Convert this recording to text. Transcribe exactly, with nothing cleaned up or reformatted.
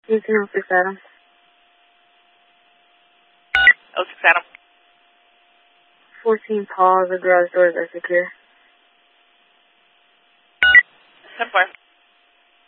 eighteen oh six Adam. oh six Adam. fourteen Paul, the garage doors are secure. ten four.